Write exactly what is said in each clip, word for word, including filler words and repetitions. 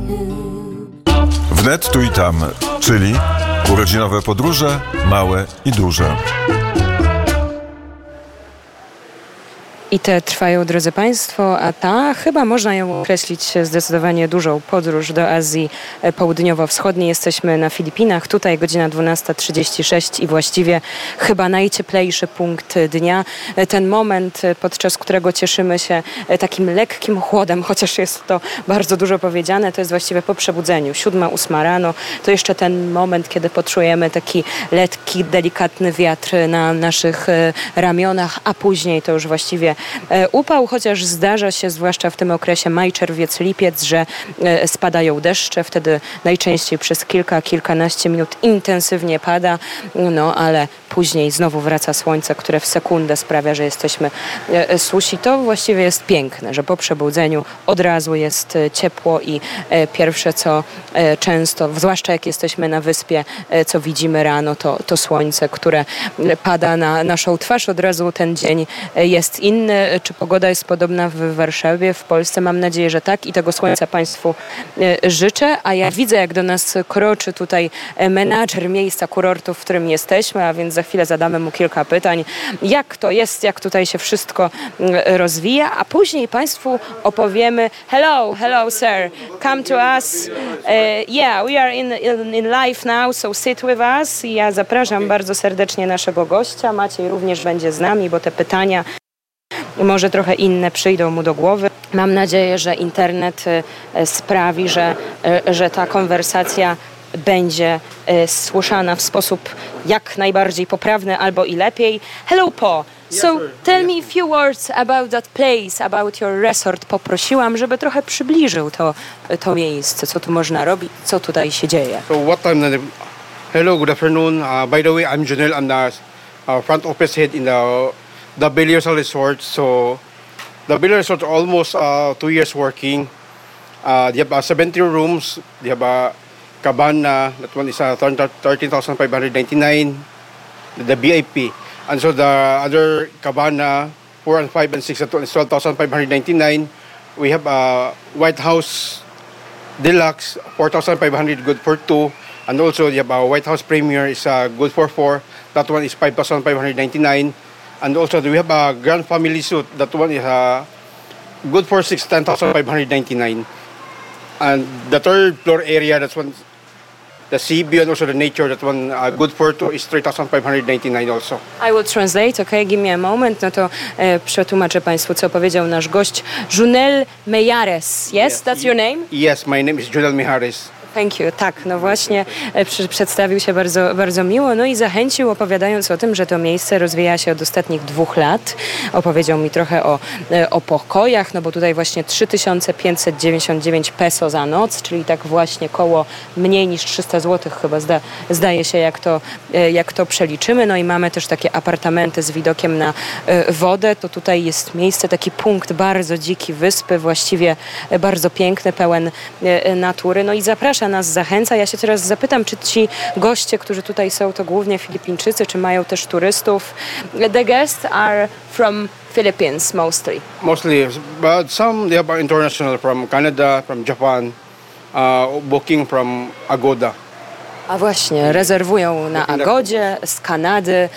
Wnet tu i tam, czyli urodzinowe podróże, małe i duże. I te trwają, drodzy Państwo, a ta chyba można ją określić zdecydowanie dużą podróż do Azji Południowo-Wschodniej. Jesteśmy na Filipinach, tutaj godzina dwunasta trzydzieści sześć i właściwie chyba najcieplejszy punkt dnia. Ten moment, podczas którego cieszymy się takim lekkim chłodem, chociaż jest to bardzo dużo powiedziane, to jest właściwie po przebudzeniu. Siódma, ósma rano, to jeszcze ten moment, kiedy poczujemy taki lekki, delikatny wiatr na naszych ramionach, a później to już właściwie upał, chociaż zdarza się, zwłaszcza w tym okresie maj, czerwiec, lipiec, że spadają deszcze, wtedy najczęściej przez kilka, kilkanaście minut intensywnie pada, no ale później znowu wraca słońce, które w sekundę sprawia, że jesteśmy susi. To właściwie jest piękne, że po przebudzeniu od razu jest ciepło i pierwsze co często, zwłaszcza jak jesteśmy na wyspie, co widzimy rano, to, to słońce, które pada na naszą twarz. Od razu ten dzień jest inny. Czy pogoda jest podobna w Warszawie, w Polsce? Mam nadzieję, że tak i tego słońca Państwu życzę. A ja widzę, jak do nas kroczy tutaj menadżer miejsca kurortu, w którym jesteśmy, a więc za chwilę zadamy mu kilka pytań. Jak to jest, jak tutaj się wszystko rozwija, a później Państwu opowiemy. Hello, hello sir, come to us. Uh, yeah, we are in, in, in live now, so sit with us. I ja zapraszam bardzo serdecznie naszego gościa. Maciej również będzie z nami, bo te pytania może trochę inne przyjdą mu do głowy. Mam nadzieję, że internet sprawi, że, że ta konwersacja będzie słyszana w sposób jak najbardziej poprawny albo i lepiej. Hello, Paul. So tell me a few words about that place, about your resort. Poprosiłam, żeby trochę przybliżył to, to miejsce, co tu można robić, co tutaj się dzieje. So what time? Hello, good afternoon. Uh, by the way, I'm Junel. I'm the uh, front office head in the the Beliosal Resort. So the Beliosal Resort almost uh, two years working. Uh, they have uh, seventy rooms. They have a cabana. That one is uh, thirteen thousand five hundred ninety-nine. The V I P. And so the other cabana, four and five and six, that one is twelve thousand five hundred ninety-nine. We have a White House Deluxe, four thousand five hundred, good for two. And also you have a White House Premier, is uh, good for four. That one is five thousand five hundred ninety-nine. And also we have a Grand Family Suite. That one is uh, good for six, ten thousand five hundred ninety-nine. And the third floor area, that's one, the sea view and also the nature, that one uh, good for two is three thousand five hundred ninety-nine also. I will translate, okay, give me a moment. No to e, przetłumaczę Państwu, co powiedział nasz gość. Junel Mejares, yes? Yes, that's your name? Yes, my name is Junel Mejares. Thank you. Tak, no właśnie przy, przedstawił się bardzo, bardzo miło, no i zachęcił, opowiadając o tym, że to miejsce rozwija się od ostatnich dwóch lat. Opowiedział mi trochę o, o pokojach, no bo tutaj właśnie trzy tysiące pięćset dziewięćdziesiąt dziewięć peso za noc, czyli tak właśnie koło mniej niż trzysta złotych chyba zda, zdaje się, jak to, jak to przeliczymy. No i mamy też takie apartamenty z widokiem na wodę. To tutaj jest miejsce, taki punkt bardzo dziki wyspy, właściwie bardzo piękny, pełen natury. No i zapraszam nas, zachęca. Ja się teraz zapytam, czy ci goście, którzy tutaj są, to głównie Filipińczycy, czy mają też turystów? The guests are from Philippines mostly. Mostly, but some they are international, from Canada, from Japan, uh, booking from Agoda. A właśnie, rezerwują na Agodzie, z Kanady,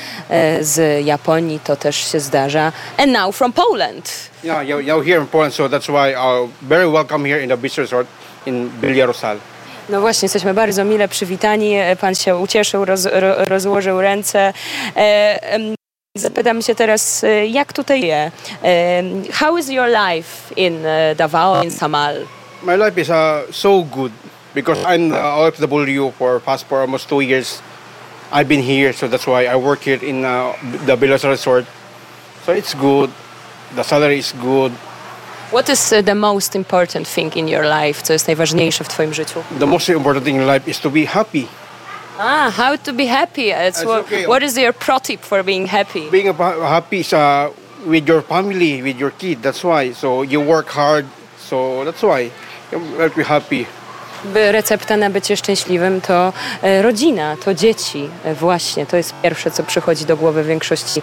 z Japonii, to też się zdarza. And now from Poland. Yeah, you're, you're here in Poland, so that's why uh, very welcome here in the beach resort in Beliosal. No właśnie, jesteśmy bardzo mile przywitani. Pan się ucieszył, roz, ro, rozłożył ręce. E, zapytam się teraz, jak tutaj jest? E, how is your life in Davao, in Samal? My life is uh, so good because I'm the O F W for past for almost two years. I've been here, so that's why I work here in uh, the Beliosal Resort. So it's good. The salary is good. What is uh, the most important thing in your life? Co jest najważniejsze w twoim życiu? The most important thing in life is to be happy. Ah, how to be happy? It's what, okay. What is your pro tip for being happy? Being happy is uh, with your family, with your kid. That's why. So you work hard. So that's why you have to be happy. Recepta na bycie szczęśliwym to rodzina, to dzieci. Właśnie, to jest pierwsze, co przychodzi do głowy większości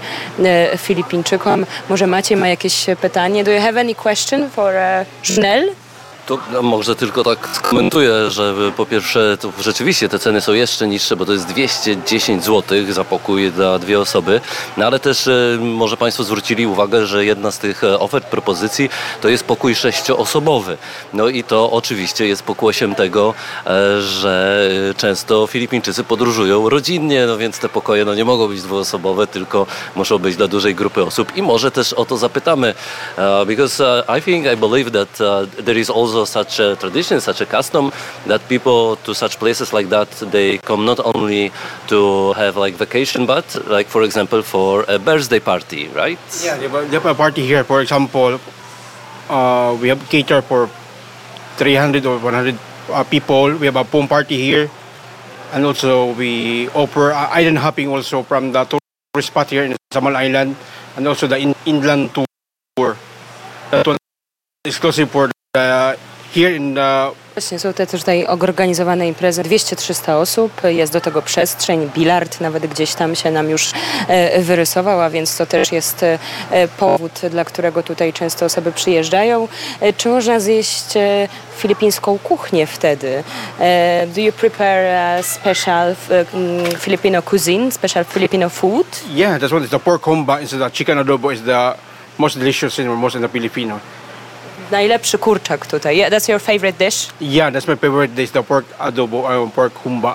Filipińczykom. Może Maciej ma jakieś pytanie? Do you have any question for uh, Junel? To no, może tylko tak skomentuję, że po pierwsze to rzeczywiście te ceny są jeszcze niższe, bo to jest dwieście dziesięć złotych za pokój dla dwie osoby, no ale też e, może Państwo zwrócili uwagę, że jedna z tych e, ofert, propozycji to jest pokój sześcioosobowy. No i to oczywiście jest pokłosiem tego, e, że często Filipińczycy podróżują rodzinnie, no więc te pokoje no, nie mogą być dwuosobowe, tylko muszą być dla dużej grupy osób i może też o to zapytamy, uh, because uh, I think, I believe that uh, there is also such a tradition, such a custom that people to such places like that, they come not only to have like vacation, but like for example for a birthday party, right? Yeah, they have, they have a party here. For example, uh, we have cater for three hundred or one hundred uh, people. We have a home party here. And also we offer uh, island hopping also from the tourist spot here in Samal Island. And also the in- inland tour. That one is exclusive for the, here in the... Właśnie są te też tutaj organizowane imprezy, dwieście trzysta osób, jest do tego przestrzeń, bilard nawet gdzieś tam się nam już e, wyrysował, a więc to też jest e, powód, dla którego tutaj często osoby przyjeżdżają. E, czy można zjeść e, filipińską kuchnię wtedy? E, do you prepare a special um, Filipino cuisine, special Filipino food? Yeah, that's one is the pork humba, is the chicken adobo is the most delicious and most in the Filipino. Najlepszy kurczak tutaj. Yeah, that's your favorite dish? Yeah, that's my favorite dish, the pork adobo, uh, pork humba.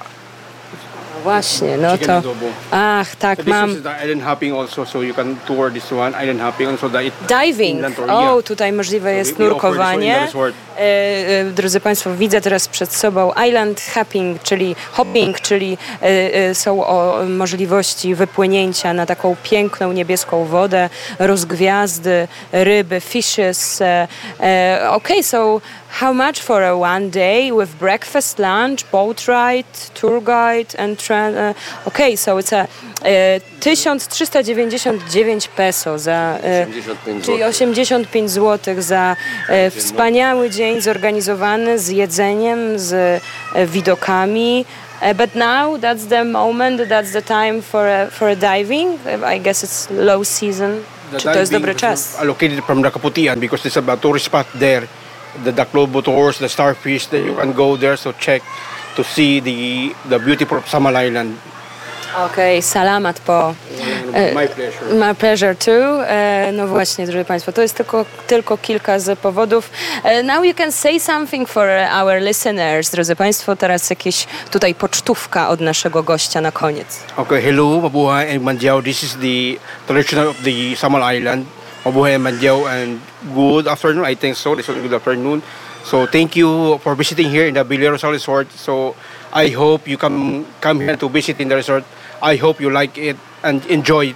Właśnie, no Chicken to... adobo. Ach, tak, So this mam... is the island hopping also, so you can tour this one, island hopping, also the it, Diving. inland tour, O, yeah. tutaj możliwe jest we- we offer this one in the nurkowanie. resort. E, e, drodzy Państwo, widzę teraz przed sobą island hopping, czyli hopping, czyli e, e, są o możliwości wypłynięcia na taką piękną niebieską wodę, rozgwiazdy, ryby, fishes. E, e, okay, so how much for a one day with breakfast, lunch, boat ride, tour guide and tra- uh, okay, so it's a e, tysiąc trzysta dziewięćdziesiąt dziewięć peso za e, osiemdziesiąt pięć czyli złotych. osiemdziesiąt pięć złotych za e, wspaniały dzień zorganizowany z jedzeniem, z e, widokami. Uh, but now that's the moment, that's the time for a, for a diving. I guess it's low season. The Czy to jest diving dobry is czas? Allocated from the Kaputian because there's a tourist spot there. The, the Globo tours, the starfish, that you can go there, so check to see the the beautiful Samal Island. Okej, okay, salamat po. My pleasure. My pleasure too. E, no właśnie, drodzy Państwo, to jest tylko, tylko kilka z powodów. E, now you can say something for our listeners. Drodzy Państwo, teraz jakieś tutaj pocztówka od naszego gościa na koniec. Okay, hello, mabuhay and mandiao. This is the traditional of the Samal Island. Mabuhay and mandiao and good afternoon. I think so. This was good afternoon. So thank you for visiting here in the Biliarosal Resort. So I hope you come come here to visit in the resort. I hope you like it and enjoy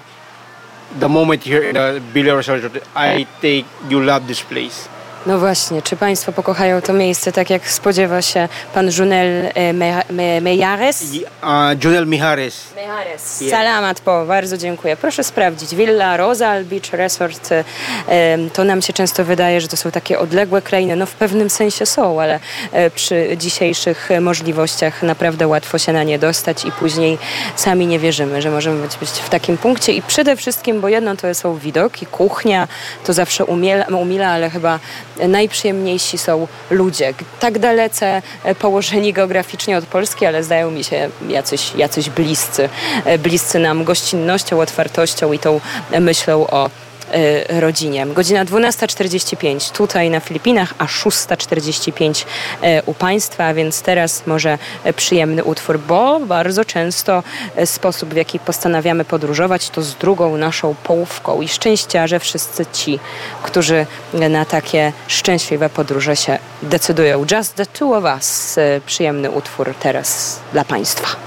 the moment here in the Biliarosal Resort. I think you love this place. No właśnie, czy Państwo pokochają to miejsce tak jak spodziewa się pan Junel e, Me, Me, Mejares? Uh, Junel Mijares. Mejares. Yeah. Salamat po, bardzo dziękuję. Proszę sprawdzić, Villa Rosal Beach Resort, e, to nam się często wydaje, że to są takie odległe krainy. No w pewnym sensie są, ale e, przy dzisiejszych możliwościach naprawdę łatwo się na nie dostać i później sami nie wierzymy, że możemy być, być w takim punkcie i przede wszystkim, bo jedno to są widoki, kuchnia, to zawsze umila, umila ale chyba najprzyjemniejsi są ludzie. Tak dalece położeni geograficznie od Polski, ale zdają mi się jacyś, jacyś bliscy. Bliscy nam gościnnością, otwartością i tą myślą o y, rodzinie. Godzina dwunasta czterdzieści pięć tutaj na Filipinach, a szósta czterdzieści pięć y, u Państwa, a więc teraz może przyjemny utwór, bo bardzo często y, sposób, w jaki postanawiamy podróżować, to z drugą naszą połówką i szczęściarze wszyscy ci, którzy na takie szczęśliwe podróże się decydują. Just the two of us. Y, przyjemny utwór teraz dla Państwa.